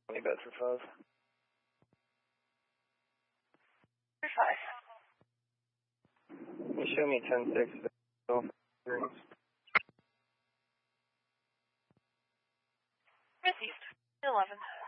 20 bet for 5. For 5. You show me 10-6. Received. 11.